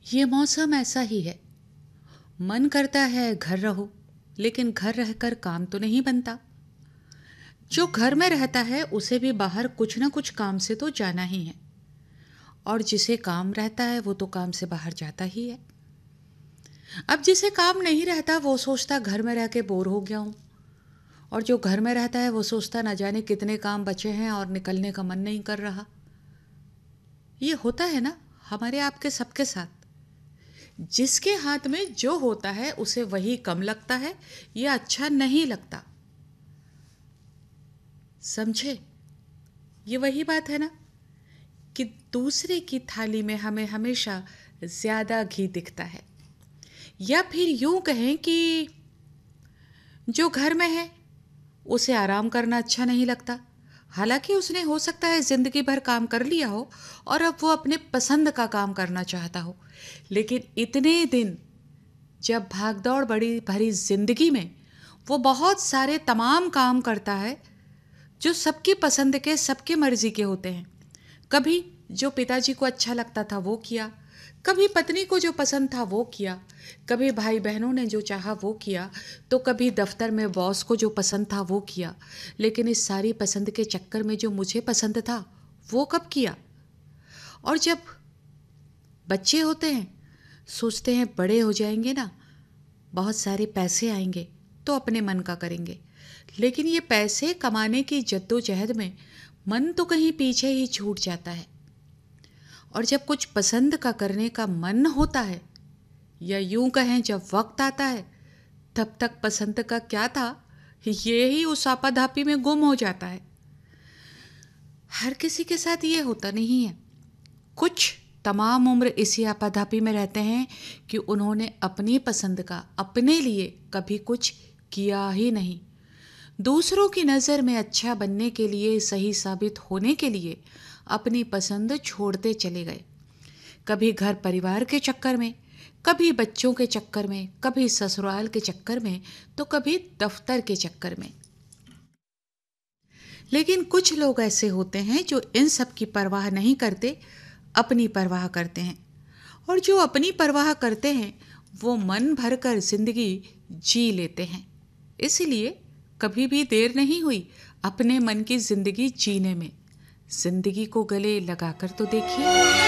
ये मौसम ऐसा ही है। मन करता है घर रहो, लेकिन घर रहकर काम तो नहीं बनता। जो घर में रहता है उसे भी बाहर कुछ ना कुछ काम से तो जाना ही है, और जिसे काम रहता है वो तो काम से बाहर जाता ही है। अब जिसे काम नहीं रहता वो सोचता घर में रह के बोर हो गया हूँ, और जो घर में रहता है वो सोचता न जाने कितने काम बचे हैं और निकलने का मन नहीं कर रहा। ये होता है ना हमारे आपके सबके साथ। जिसके हाथ में जो होता है उसे वही कम लगता है या अच्छा नहीं लगता। समझे? ये वही बात है ना कि दूसरे की थाली में हमें हमेशा ज्यादा घी दिखता है, या फिर यूं कहें कि जो घर में है उसे आराम करना अच्छा नहीं लगता। हालांकि उसने हो सकता है जिंदगी भर काम कर लिया हो और अब वो अपने पसंद का काम करना चाहता हो, लेकिन इतने दिन जब भागदौड़ बड़ी भरी जिंदगी में वो बहुत सारे तमाम काम करता है जो सबकी पसंद के, सबके मर्जी के होते हैं। कभी जो पिताजी को अच्छा लगता था वो किया, कभी पत्नी को जो पसंद था वो किया, कभी भाई बहनों ने जो चाहा वो किया, तो कभी दफ्तर में बॉस को जो पसंद था वो किया। लेकिन इस सारी पसंद के चक्कर में जो मुझे पसंद था वो कब किया? और जब बच्चे होते हैं सोचते हैं बड़े हो जाएंगे ना, बहुत सारे पैसे आएंगे तो अपने मन का करेंगे। लेकिन ये पैसे कमाने की जद्दोजहद में मन तो कहीं पीछे ही छूट जाता है। और जब कुछ पसंद का करने का मन होता है, या यूं कहें जब वक्त आता है, तब तक पसंद का क्या था ये ही उस आपाधापी में गुम हो जाता है। हर किसी के साथ ये होता नहीं है। कुछ तमाम उम्र इसी आपाधापी में रहते हैं कि उन्होंने अपनी पसंद का अपने लिए कभी कुछ किया ही नहीं। दूसरों की नज़र में अच्छा बनने के लिए, सही साबित होने के लिए अपनी पसंद छोड़ते चले गए। कभी घर परिवार के चक्कर में, कभी बच्चों के चक्कर में, कभी ससुराल के चक्कर में, तो कभी दफ्तर के चक्कर में। लेकिन कुछ लोग ऐसे होते हैं जो इन सब की परवाह नहीं करते, अपनी परवाह करते हैं। और जो अपनी परवाह करते हैं वो मन भरकर जिंदगी जी लेते हैं। इसलिए कभी भी देर नहीं हुई अपने मन की जिंदगी जीने में। जिंदगी को गले लगाकर तो देखिए।